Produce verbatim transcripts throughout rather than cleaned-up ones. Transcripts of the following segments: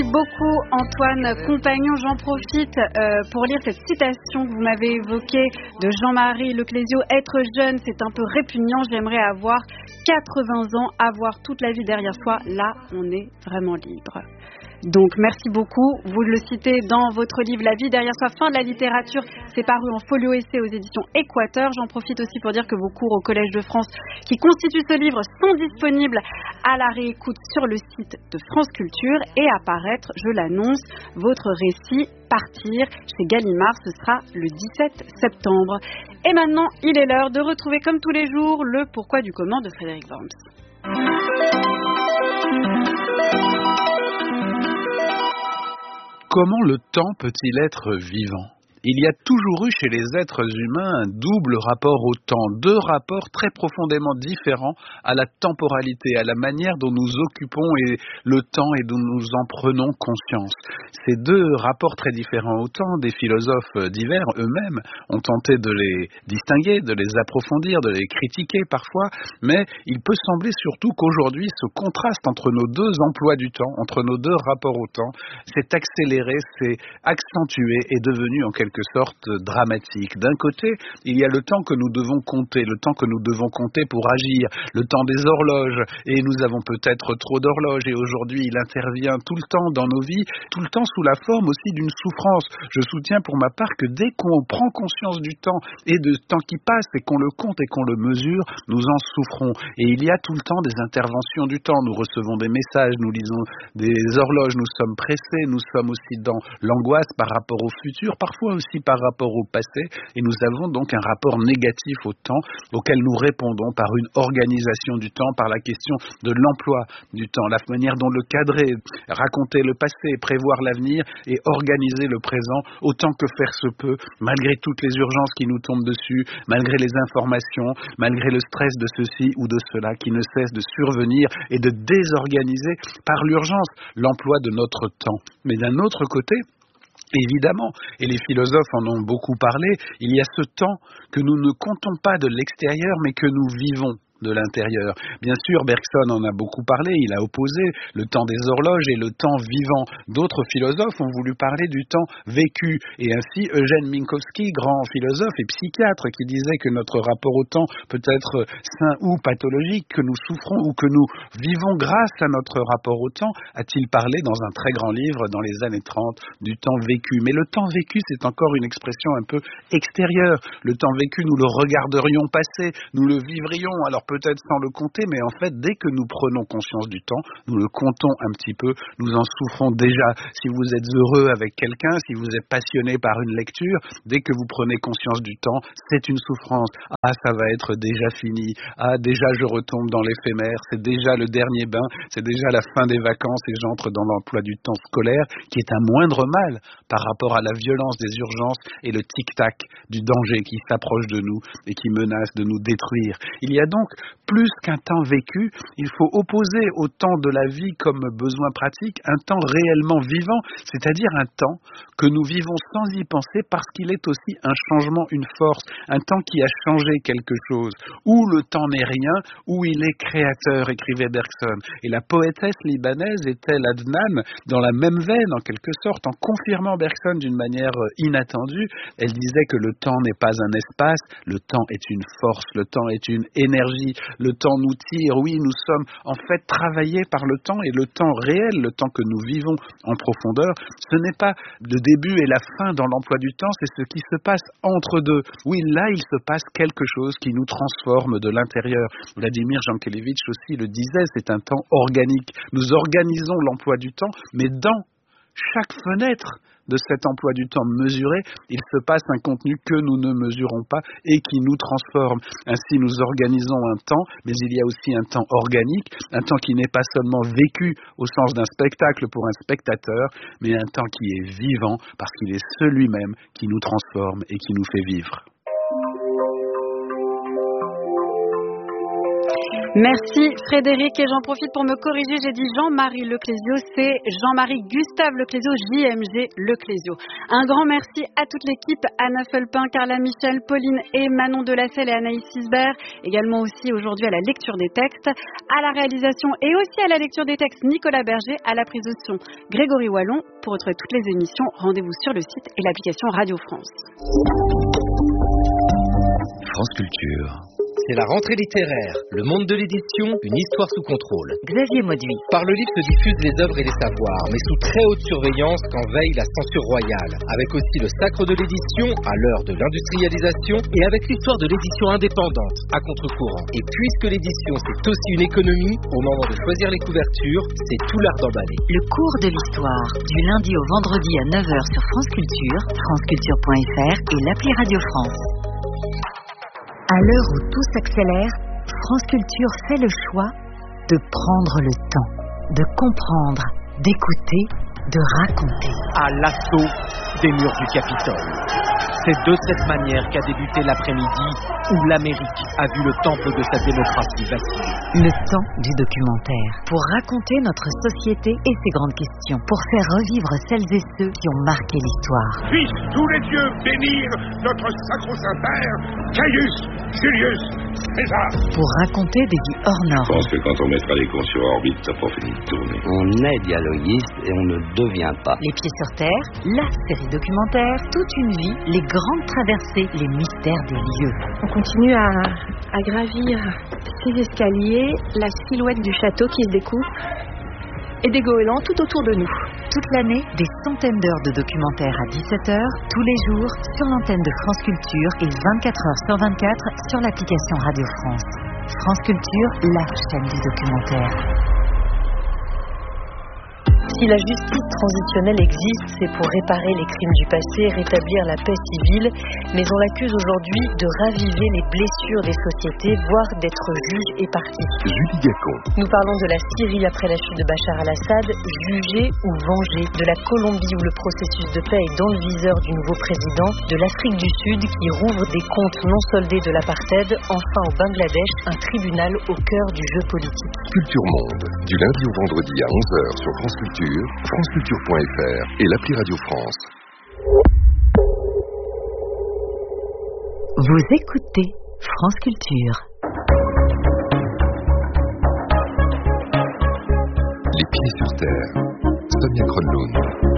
Beaucoup Antoine Compagnon, j'en profite euh, pour lire cette citation que vous m'avez évoquée de Jean-Marie Leclésio. Être jeune, c'est un peu répugnant, j'aimerais avoir quatre-vingts ans, avoir toute la vie derrière soi, là on est vraiment libre. Donc merci beaucoup, vous le citez dans votre livre La vie derrière soi, fin de la littérature, c'est paru en folio essai aux éditions Équateur. J'en profite aussi pour dire que vos cours au Collège de France qui constituent ce livre sont disponibles à la réécoute sur le site de France Culture et apparaître, je l'annonce, votre récit Partir chez Gallimard, ce sera le dix-sept septembre. Et maintenant, il est l'heure de retrouver comme tous les jours le pourquoi du comment de Frédéric Worms. Comment le temps peut-il être vivant ? Il y a toujours eu chez les êtres humains un double rapport au temps, deux rapports très profondément différents à la temporalité, à la manière dont nous occupons et le temps et dont nous en prenons conscience. Ces deux rapports très différents au temps, des philosophes divers eux-mêmes ont tenté de les distinguer, de les approfondir, de les critiquer parfois, mais il peut sembler surtout qu'aujourd'hui ce contraste entre nos deux emplois du temps, entre nos deux rapports au temps, s'est accéléré, s'est accentué, est devenu en quelque quelque sorte dramatique. D'un côté, il y a le temps que nous devons compter, le temps que nous devons compter pour agir, le temps des horloges, et nous avons peut-être trop d'horloges, et aujourd'hui il intervient tout le temps dans nos vies, tout le temps sous la forme aussi d'une souffrance. Je soutiens pour ma part que dès qu'on prend conscience du temps et de temps qui passe, et qu'on le compte et qu'on le mesure, nous en souffrons. Et il y a tout le temps des interventions du temps. Nous recevons des messages, nous lisons des horloges, nous sommes pressés, nous sommes aussi dans l'angoisse par rapport au futur, parfois aussi par rapport au passé, et nous avons donc un rapport négatif au temps auquel nous répondons par une organisation du temps, par la question de l'emploi du temps, la manière dont le cadrer, raconter le passé, prévoir l'avenir et organiser le présent autant que faire se peut, malgré toutes les urgences qui nous tombent dessus, malgré les informations, malgré le stress de ceci ou de cela qui ne cesse de survenir et de désorganiser par l'urgence l'emploi de notre temps. Mais d'un autre côté, évidemment, et les philosophes en ont beaucoup parlé, il y a ce temps que nous ne comptons pas de l'extérieur, mais que nous vivons de l'intérieur. Bien sûr, Bergson en a beaucoup parlé, il a opposé le temps des horloges et le temps vivant. D'autres philosophes ont voulu parler du temps vécu, et ainsi Eugène Minkowski, grand philosophe et psychiatre, qui disait que notre rapport au temps peut être sain ou pathologique, que nous souffrons ou que nous vivons grâce à notre rapport au temps, a-t-il parlé dans un très grand livre dans les années trente du temps vécu. Mais le temps vécu, c'est encore une expression un peu extérieure. Le temps vécu, nous le regarderions passer, nous le vivrions, alors peut-être sans le compter, mais en fait, dès que nous prenons conscience du temps, nous le comptons un petit peu, nous en souffrons déjà. Si vous êtes heureux avec quelqu'un, si vous êtes passionné par une lecture, dès que vous prenez conscience du temps, c'est une souffrance. Ah, ça va être déjà fini. Ah, déjà je retombe dans l'éphémère. C'est déjà le dernier bain. C'est déjà la fin des vacances et j'entre dans l'emploi du temps scolaire, qui est un moindre mal par rapport à la violence des urgences et le tic-tac du danger qui s'approche de nous et qui menace de nous détruire. Il y a donc plus qu'un temps vécu, il faut opposer au temps de la vie comme besoin pratique un temps réellement vivant, c'est-à-dire un temps que nous vivons sans y penser parce qu'il est aussi un changement, une force, un temps qui a changé quelque chose, où le temps n'est rien, où il est créateur, écrivait Bergson. Et la poétesse libanaise était Adnan dans la même veine, en quelque sorte, en confirmant Bergson d'une manière inattendue. Elle disait que le temps n'est pas un espace, le temps est une force, le temps est une énergie, le temps nous tire, oui, nous sommes en fait travaillés par le temps, et le temps réel, le temps que nous vivons en profondeur, ce n'est pas le début et la fin dans l'emploi du temps, c'est ce qui se passe entre deux. Oui, là, il se passe quelque chose qui nous transforme de l'intérieur. Vladimir Jankélévitch aussi le disait, c'est un temps organique. Nous organisons l'emploi du temps, mais dans chaque fenêtre de cet emploi du temps mesuré, il se passe un contenu que nous ne mesurons pas et qui nous transforme. Ainsi, nous organisons un temps, mais il y a aussi un temps organique, un temps qui n'est pas seulement vécu au sens d'un spectacle pour un spectateur, mais un temps qui est vivant parce qu'il est celui-même qui nous transforme et qui nous fait vivre. Merci Frédéric, et j'en profite pour me corriger, j'ai dit Jean-Marie Leclésio, c'est Jean-Marie Gustave Leclésio, J M G Leclésio. Un grand merci à toute l'équipe, Anna Felpin, Carla Michel, Pauline et Manon Delacelle et Anaïs Isbert, également aussi aujourd'hui à la lecture des textes, à la réalisation et aussi à la lecture des textes Nicolas Berger, à la prise de son Grégory Wallon. Pour retrouver toutes les émissions, rendez-vous sur le site et l'application Radio France. France Culture. C'est la rentrée littéraire, le monde de l'édition, une histoire sous contrôle. Xavier Mauduit. Par le livre se diffusent les œuvres et les savoirs, mais sous très haute surveillance quand veille la censure royale, avec aussi le sacre de l'édition à l'heure de l'industrialisation et avec l'histoire de l'édition indépendante, à contre-courant. Et puisque l'édition c'est aussi une économie, au moment de choisir les couvertures, c'est tout l'art d'emballer. Le cours de l'histoire, du lundi au vendredi à neuf heures sur France Culture, franceculture point f r et l'appli Radio France. À l'heure où tout s'accélère, France Culture fait le choix de prendre le temps, de comprendre, d'écouter, de raconter. À l'assaut des murs du Capitole. C'est de cette manière qu'a débuté l'après-midi où l'Amérique a vu le temple de sa démocratie vaciller. Le temps du documentaire, pour raconter notre société et ses grandes questions, pour faire revivre celles et ceux qui ont marqué l'histoire. Puissent tous les dieux bénir notre sacro-saint père, Caius Julius César. Pour raconter des vies hors normes. Je pense que quand on mettra les cons sur orbite, ça pas fini de tourner. On est dialoguiste et on ne devient pas. Les pieds sur terre, la série documentaire, toute une vie, les grandes traversées, les mystères des lieux. On continue à, à gravir ces escaliers, la silhouette du château qui se découpe et des goélands tout autour de nous. Toute l'année, des centaines d'heures de documentaires à dix-sept heures, tous les jours, sur l'antenne de France Culture et vingt-quatre heures sur vingt-quatre sur l'application Radio France. France Culture, la chaîne du documentaire. Si la justice transitionnelle existe, c'est pour réparer les crimes du passé, rétablir la paix civile, mais on l'accuse aujourd'hui de raviver les blessures des sociétés, voire d'être juge et partie. Julie Gacon. Nous parlons de la Syrie après la chute de Bachar al-Assad, jugé ou vengé, de la Colombie où le processus de paix est dans le viseur du nouveau président, de l'Afrique du Sud qui rouvre des comptes non soldés de l'apartheid, enfin au Bangladesh, un tribunal au cœur du jeu politique. Culture Monde, du lundi au vendredi à onze heures sur France Culture, franceculture point f r et l'appli Radio France. Vous écoutez France Culture. Les pieds sur terre, Sonia Kronlund.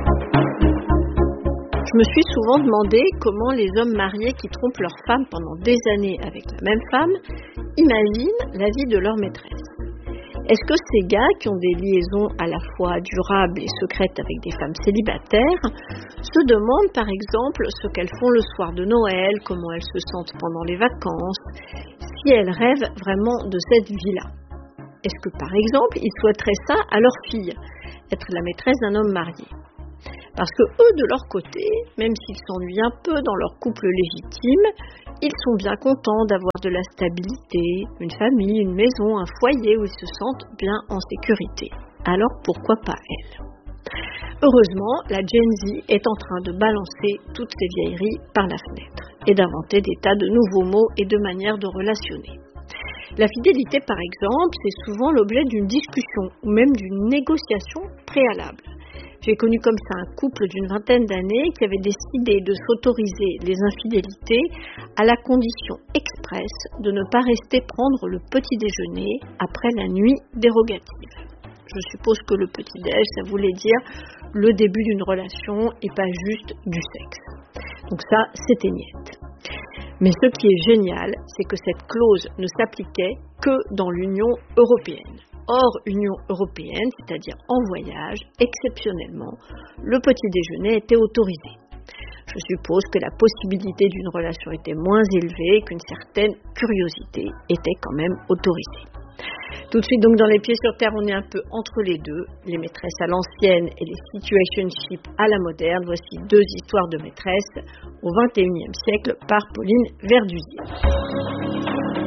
Je me suis souvent demandé comment les hommes mariés qui trompent leur femme pendant des années avec la même femme imaginent la vie de leur maîtresse. Est-ce que ces gars qui ont des liaisons à la fois durables et secrètes avec des femmes célibataires se demandent par exemple ce qu'elles font le soir de Noël, comment elles se sentent pendant les vacances, si elles rêvent vraiment de cette vie-là? Est-ce que par exemple ils souhaiteraient ça à leur fille, être la maîtresse d'un homme marié? Parce que eux, de leur côté, même s'ils s'ennuient un peu dans leur couple légitime, ils sont bien contents d'avoir de la stabilité, une famille, une maison, un foyer où ils se sentent bien en sécurité. Alors pourquoi pas elles? Heureusement, la Gen Z est en train de balancer toutes ces vieilleries par la fenêtre et d'inventer des tas de nouveaux mots et de manières de relationner. La fidélité, par exemple, c'est souvent l'objet d'une discussion ou même d'une négociation préalable. J'ai connu comme ça un couple d'une vingtaine d'années qui avait décidé de s'autoriser les infidélités à la condition expresse de ne pas rester prendre le petit déjeuner après la nuit dérogative. Je suppose que le petit déj, ça voulait dire le début d'une relation et pas juste du sexe. Donc ça, c'était niette. Mais ce qui est génial, c'est que cette clause ne s'appliquait que dans l'Union européenne. Hors Union européenne, c'est-à-dire en voyage, exceptionnellement, le petit déjeuner était autorisé. Je suppose que la possibilité d'une relation était moins élevée, qu'une certaine curiosité était quand même autorisée. Tout de suite, donc, dans les pieds sur terre, on est un peu entre les deux, les maîtresses à l'ancienne et les situationships à la moderne. Voici deux histoires de maîtresses au vingt et unième siècle par Pauline Verdusier.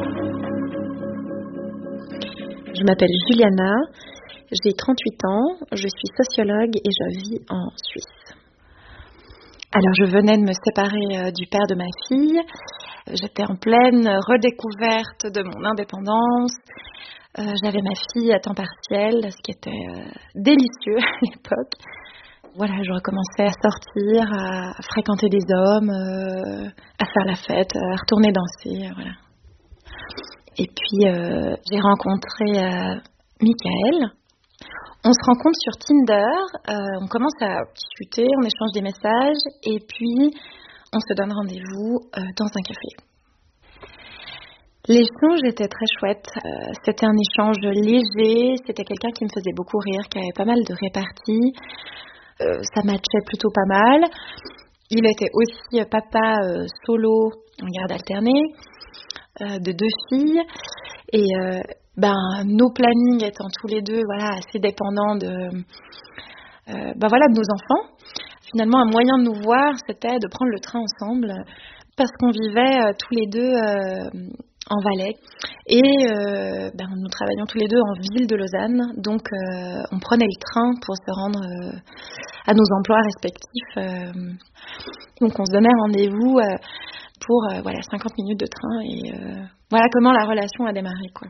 Je m'appelle Juliana, j'ai trente-huit ans, je suis sociologue et je vis en Suisse. Alors je venais de me séparer euh, du père de ma fille, J'étais en pleine redécouverte de mon indépendance. Euh, j'avais ma fille à temps partiel, ce qui était euh, délicieux à l'époque. Voilà, je recommençais à sortir, à fréquenter des hommes, euh, à faire la fête, à retourner danser, voilà. Et puis, euh, j'ai rencontré euh, Michael. On se rencontre sur Tinder, euh, on commence à discuter, on échange des messages, et puis on se donne rendez-vous euh, dans un café. L'échange était très chouette. Euh, c'était un échange léger. C'était quelqu'un qui me faisait beaucoup rire, qui avait pas mal de réparties. Euh, ça matchait plutôt pas mal. Il était aussi papa euh, solo en garde alternée euh, de deux filles. Et euh, ben, nos plannings étant tous les deux voilà, assez dépendants de, euh, ben, voilà, de nos enfants, finalement, un moyen de nous voir, c'était de prendre le train ensemble parce qu'on vivait euh, tous les deux... Euh, en Valais et euh, ben, nous travaillions tous les deux en ville de Lausanne, donc euh, on prenait le train pour se rendre euh, à nos emplois respectifs, euh, donc on se donnait rendez-vous euh, pour euh, voilà, cinquante minutes de train et euh, voilà comment la relation a démarré, quoi.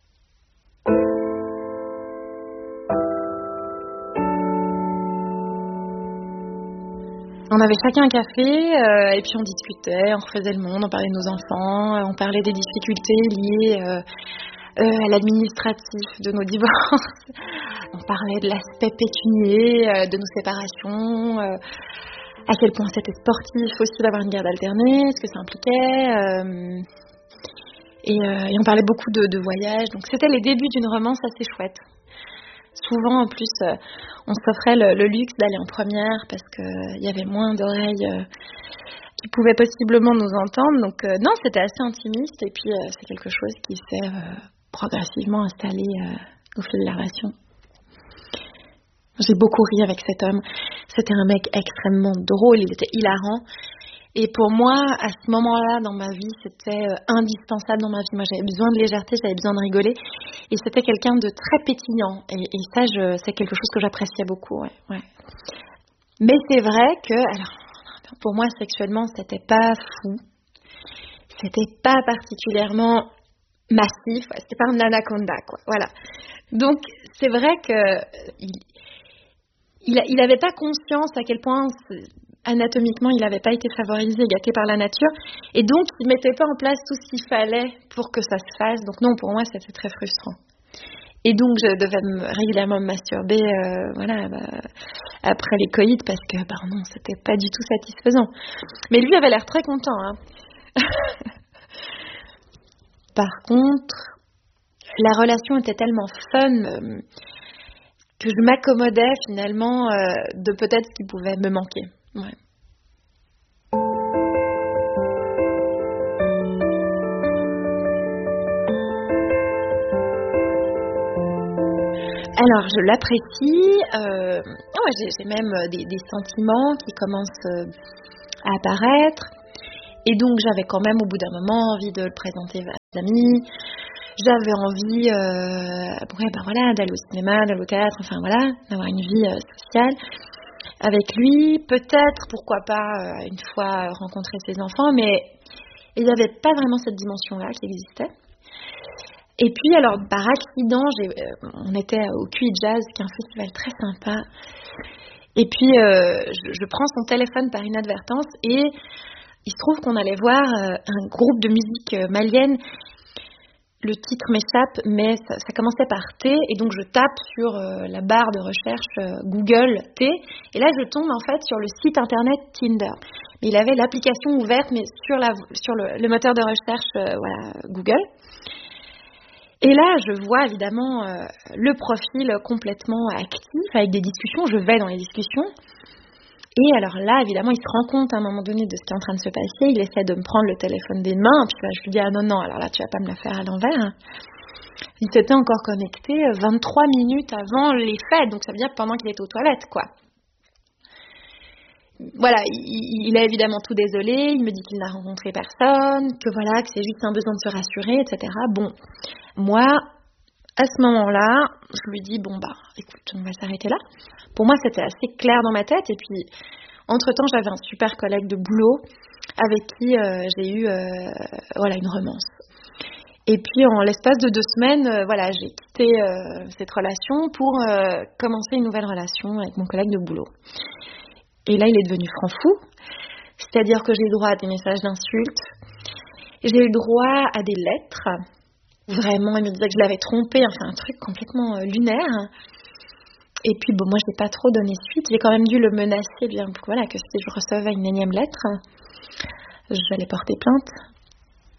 On avait chacun un café euh, et puis on discutait, on refaisait le monde, on parlait de nos enfants, euh, on parlait des difficultés liées euh, euh, à l'administratif de nos divorces. On parlait de l'aspect pécunier euh, de nos séparations, euh, à quel point c'était sportif aussi d'avoir une garde alternée, ce que ça impliquait. Euh, et, euh, et on parlait beaucoup de, de voyages, donc c'était les débuts d'une romance assez chouette. Souvent, en plus, euh, on s'offrait le, le luxe d'aller en première parce qu'il y avait moins d'oreilles euh, qui pouvaient possiblement nous entendre. Donc, euh, non, c'était assez intimiste. Et puis, euh, c'est quelque chose qui s'est euh, progressivement installé euh, au fil de la relation. J'ai beaucoup ri avec cet homme. C'était un mec extrêmement drôle. Il était hilarant. Et pour moi, à ce moment-là dans ma vie, c'était euh, indispensable dans ma vie. Moi, j'avais besoin de légèreté, j'avais besoin de rigoler. Et c'était quelqu'un de très pétillant. Et, et ça, je, c'est quelque chose que j'appréciais beaucoup. Ouais, ouais. Mais c'est vrai que, alors, pour moi, sexuellement, c'était pas fou. C'était pas particulièrement massif. Ouais, c'était pas un anaconda, quoi. Voilà. Donc, c'est vrai que il, il, il avait pas conscience à quel point anatomiquement, il n'avait pas été favorisé, gâté par la nature. Et donc, il ne mettait pas en place tout ce qu'il fallait pour que ça se fasse. Donc non, pour moi, c'était très frustrant. Et donc, je devais me, régulièrement me masturber euh, voilà, bah, après les coïts parce que, bah non, c'était pas du tout satisfaisant. Mais lui avait l'air très content. Hein. Par contre, la relation était tellement fun euh, que je m'accommodais finalement euh, de peut-être ce qui pouvait me manquer. Ouais. Alors, je l'apprécie. Euh, ouais, j'ai, j'ai même des, des sentiments qui commencent euh, à apparaître. Et donc, j'avais quand même, au bout d'un moment, envie de le présenter à mes amis. J'avais envie euh, ouais, ben voilà, d'aller au cinéma, d'aller au théâtre, enfin voilà, d'avoir une vie euh, sociale avec lui, peut-être, pourquoi pas, euh, une fois rencontrer ses enfants, mais il n'y avait pas vraiment cette dimension-là qui existait. Et puis, alors, par accident, j'ai, euh, on était au Q I Jazz, qui est un festival très sympa, et puis euh, je, je prends son téléphone par inadvertance, et il se trouve qu'on allait voir euh, un groupe de musique euh, malienne. Le titre m'échappe, mais ça, ça commençait par T, et donc je tape sur euh, la barre de recherche euh, Google T, et là je tombe en fait sur le site internet Tinder. Mais il avait l'application ouverte, mais sur, la, sur le, le moteur de recherche euh, voilà, Google. Et là, je vois évidemment euh, le profil complètement actif, avec des discussions, je vais dans les discussions. Et alors là, évidemment, il se rend compte à un moment donné de ce qui est en train de se passer. Il essaie de me prendre le téléphone des mains. Puis là, je lui dis, ah non, non, alors là, tu vas pas me le faire à l'envers. Il s'était encore connecté vingt-trois minutes avant les faits. Donc ça veut dire pendant qu'il était aux toilettes, quoi. Voilà, il, il est évidemment tout désolé. Il me dit qu'il n'a rencontré personne, que voilà, que c'est juste un besoin de se rassurer, et cetera. Bon, moi, à ce moment-là, je lui dis, bon, bah, écoute, on va s'arrêter là. Pour moi, c'était assez clair dans ma tête. Et puis, Entre-temps, j'avais un super collègue de boulot avec qui euh, j'ai eu euh, voilà, une romance. Et puis, en l'espace de deux semaines, euh, voilà, j'ai quitté euh, cette relation pour euh, commencer une nouvelle relation avec mon collègue de boulot. Et là, il est devenu franc fou. C'est-à-dire que j'ai eu droit à des messages d'insultes. J'ai eu droit à des lettres. Vraiment, il me disait que je l'avais trompé. Enfin, un truc complètement euh, lunaire. Et puis, bon, moi, je n'ai pas trop donné suite. J'ai quand même dû le menacer, bien, voilà, que si je recevais une énième lettre, j'allais porter plainte.